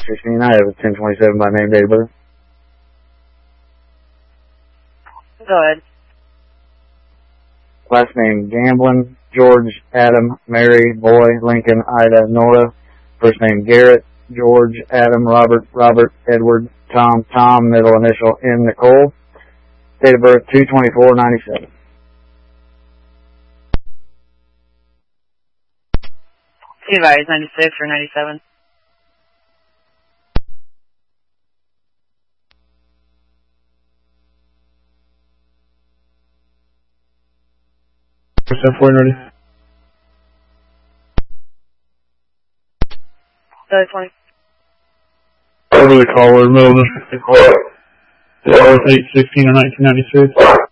16. I have a 1027 by name, date of birth. Go ahead. Last name, Gamblin, George, Adam, Mary, Boy, Lincoln, Ida, Nora. First name, Garrett, George, Adam, Robert, Edward, Tom, middle initial, N, Nicole. Date of birth, 2/24/97. Advise 96 or 97. Percent 4 ready. Go ahead, 20. Over the caller, middle district, 816 or 1996.